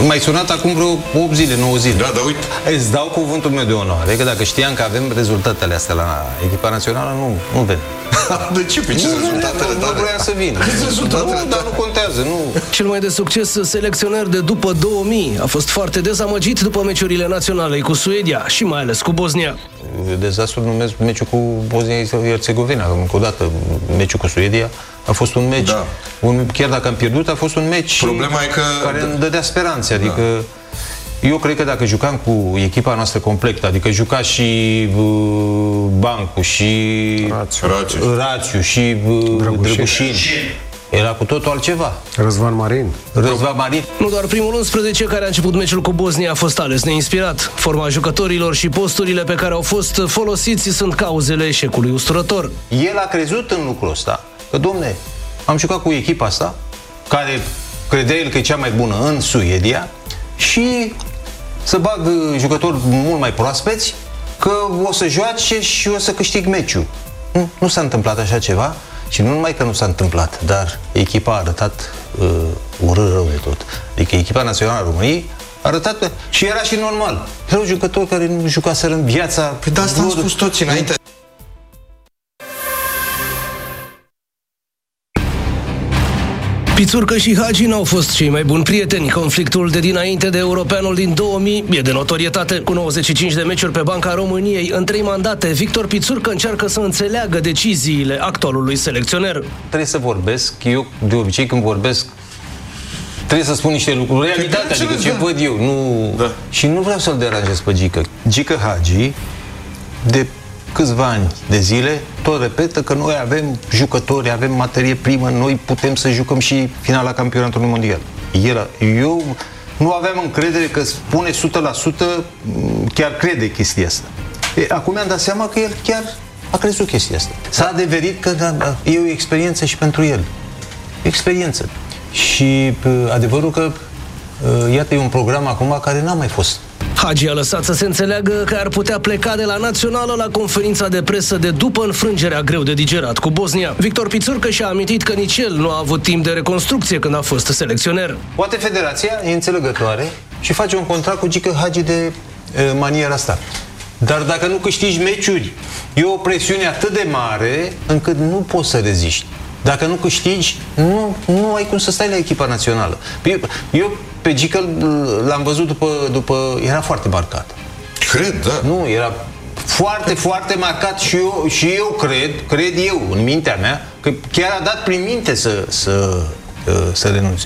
M-ai sunat acum vreo 8 zile, 9 zile. Da, dar uite. Îți dau cuvântul meu de onoare că dacă știam că avem rezultatele astea la echipa națională, nu ven. De ce? Pe ce rezultatele tale? Nu vreau să vin. Dar nu contează, nu. Cel mai de succes selecționer de după 2000 a fost foarte dezamăgit după meciurile naționale cu Suedia și mai ales cu Bosnia. Dezastru numesc meciul cu Bosnia-Herzegovina. Încă o dată, meciul cu Suedia a fost un meci, chiar dacă am pierdut, a fost un meci care îmi dădea speranțe. Adică eu cred că dacă jucam cu echipa noastră completă, adică juca și Bancu, și Rațiu, și Drăgușin, era cu totul altceva. Răzvan Marin. Nu doar primul 11 care a început meciul cu Bosnia a fost ales neinspirat. Forma jucătorilor și posturile pe care au fost folosiți sunt cauzele eșecului usturător. El a crezut în lucrul ăsta. Că, domne, am jucat cu echipa asta, care credea el că e cea mai bună în Suedia, și să bag jucători mult mai proaspeți, că o să joace și o să câștig meciul. Nu s-a întâmplat așa ceva. Și nu numai că nu s-a întâmplat, dar echipa a arătat rău de tot. Adică echipa națională a României a arătat și era și normal. Erau jucători care nu jucaseră în viața. Păi de asta am spus toți înainte. Pițurcă și Hagi n-au fost cei mai buni prieteni. Conflictul de dinainte de Europeanul din 2000 e de notorietate. Cu 95 de meciuri pe banca României în 3 mandate, Victor Pițurcă încearcă să înțeleagă deciziile actualului selecționer. Trebuie să vorbesc. Eu, de obicei, când vorbesc, trebuie să spun niște lucruri. Realitatea, adică ce văd eu. Și nu vreau să-l deranjez pe Gică. Gică Hagi, de câțiva ani de zile, tot repetă că noi avem jucători, avem materie primă, noi putem să jucăm și finala campionatului mondial. Eu nu aveam încredere că spune 100%, chiar crede chestia asta. Acum mi-am dat seama că el chiar a crezut chestia asta. S-a adeverit că e o experiență și pentru el. Experiență. Și adevărul că iată, e un program acum care n-a mai fost. Hagi a lăsat să se înțeleagă că ar putea pleca de la națională la conferința de presă de după înfrângerea greu de digerat cu Bosnia. Victor Pițurcă și-a amintit că nici el nu a avut timp de reconstrucție când a fost selecționer. Poate federația e înțelegătoare și face un contract cu Gică Hagi de maniera asta. Dar dacă nu câștigi meciuri, e o presiune atât de mare încât nu poți să reziști. Dacă nu câștigi, nu ai cum să stai la echipa națională. Eu pe Gică l-am văzut după... Era foarte marcat. Cred, da. Nu, era foarte, foarte marcat și eu cred eu, în mintea mea, că chiar a dat prin minte să renunțe.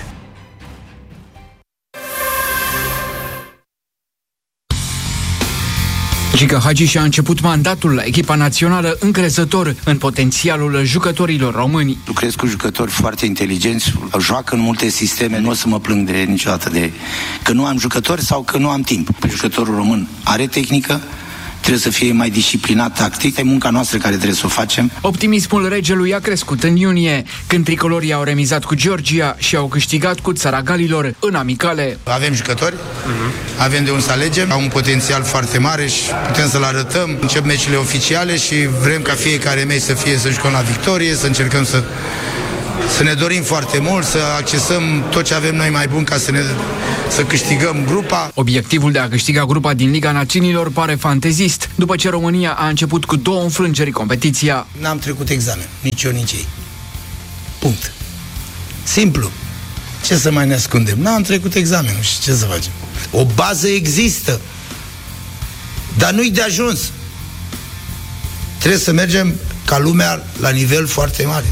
Gică Hagi și-a început mandatul la echipa națională încrezător în potențialul jucătorilor români. Lucrez cu jucători foarte inteligenți, joacă în multe sisteme, nu o să mă plâng niciodată de că nu am jucători sau că nu am timp. Jucătorul român are tehnică, trebuie să fie mai disciplinat tactic, e munca noastră care trebuie să o facem. Optimismul regelui a crescut în iunie, când tricolorii au remizat cu Georgia și au câștigat cu țara Galilor în amicale. Avem jucători, avem de unde să alegem, au un potențial foarte mare și putem să-l arătăm. Încep meciurile oficiale și vrem ca fiecare meci să jucăm la victorie, să încercăm să ne dorim foarte mult, să accesăm tot ce avem noi mai bun ca să câștigăm grupa. Obiectivul de a câștiga grupa din Liga Națiunilor pare fantezist, după ce România a început cu 2 înfrângeri competiția. N-am trecut examen, nici eu, nici ei. Punct. Simplu. Ce să mai ne ascundem? N-am trecut examenul și ce să facem? O bază există, dar nu-i de ajuns. Trebuie să mergem ca lumea la nivel foarte mare.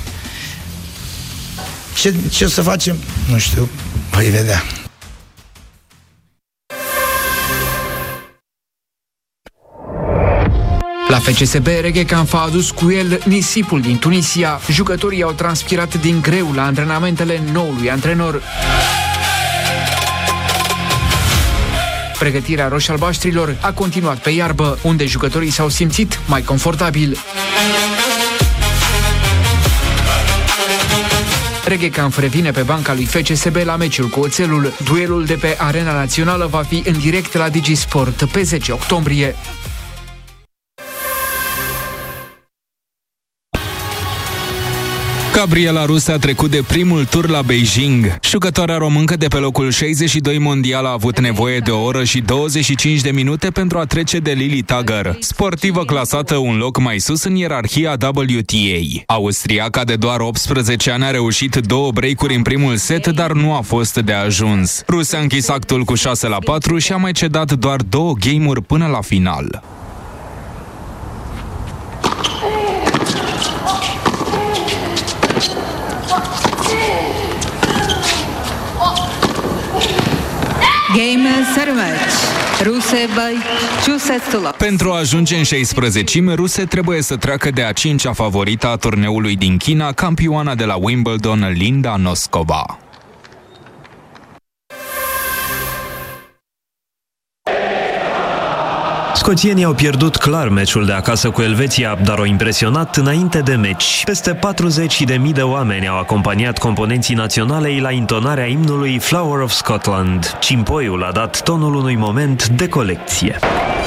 Ce o să facem? Nu știu, voi vedea. La FCSB, Regecanf a adus cu el nisipul din Tunisia. Jucătorii au transpirat din greu la antrenamentele noului antrenor. Pregătirea roșii-albaștrilor a continuat pe iarbă, unde jucătorii s-au simțit mai confortabil. Regecanf revine pe banca lui FCSB la meciul cu Oțelul. Duelul de pe Arena Națională va fi în direct la DigiSport pe 10 octombrie. Gabriela Ruse a trecut de primul tur la Beijing. Jucătoarea româncă de pe locul 62 mondial a avut nevoie de 1 oră și 25 de minute pentru a trece de Lili Tagger, sportivă clasată un loc mai sus în ierarhia WTA. Austriaca de doar 18 ani a reușit 2 break-uri în primul set, dar nu a fost de ajuns. Ruse a închis actul cu 6-4 și a mai cedat doar 2 game-uri până la final. Pentru a ajunge în 16-ime, Ruse trebuie să treacă de a 5-a favorită a turneului din China, campioana de la Wimbledon, Linda Noskova. Scoțienii au pierdut clar meciul de acasă cu Elveția, dar au impresionat înainte de meci. Peste 40.000 de oameni au acompaniat componenții naționalei la intonarea imnului Flower of Scotland. Cimpoiul a dat tonul unui moment de colecție.